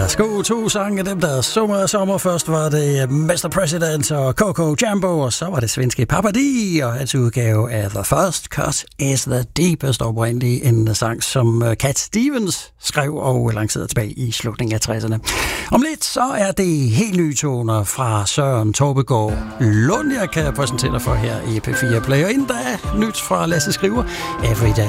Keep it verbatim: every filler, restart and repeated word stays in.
Værsgo, to sange, dem der sommer sommer. Først var det mister President og Coco Jumbo, og så var det svenske Papa D og hans udgave af The First Cut is the Deepest, oprindeligt en sang, som Cat Stevens skrev og lancerede tilbage i slutningen af tresserne. Om lidt så er det helt nye toner fra Søren Torbegaard Lund, jeg kan præsentere dig for her i P fire Play. Og inden da nyt fra Lasse Skriver, Every Day.